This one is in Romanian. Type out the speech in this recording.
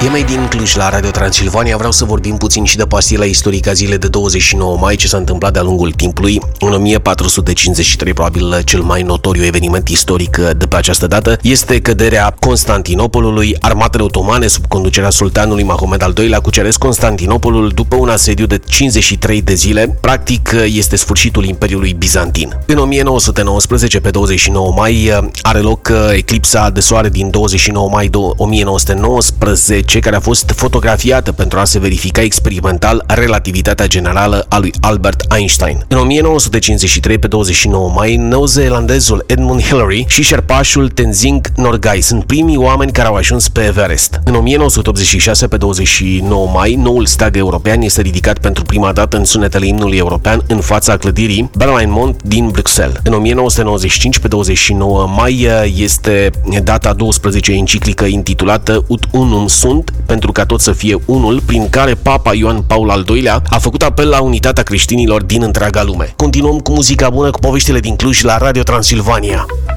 Mai din Cluj la Radio Transilvania. Vreau să vorbim puțin și de pastila istorică a zilei de 29 mai, ce s-a întâmplat de-a lungul timpului. În 1453, probabil cel mai notoriu eveniment istoric de pe această dată este căderea Constantinopolului. Armatele otomane sub conducerea sultanului Mahomed al II-lea cuceresc Constantinopolul după un asediu de 53 de zile. Practic este sfârșitul Imperiului Bizantin. În 1919, pe 29 mai, are loc eclipsa de soare din 29 mai 1919, care a fost fotografiată pentru a se verifica experimental relativitatea generală a lui Albert Einstein. În 1953, pe 29 mai, neozeelandezul Edmund Hillary și șerpașul Tenzing Norgay sunt primii oameni care au ajuns pe Everest. În 1986, pe 29 mai, noul steag european este ridicat pentru prima dată în sunetele imnului european în fața clădirii Berlaymont din Bruxelles. În 1995, pe 29 mai, este data 12 enciclică intitulată Ut Unum Sunt, pentru ca tot să fie unul, prin care Papa Ioan Paul al II-lea a făcut apel la unitatea creștinilor din întreaga lume. Continuăm cu muzica bună, cu poveștile din Cluj la Radio Transilvania.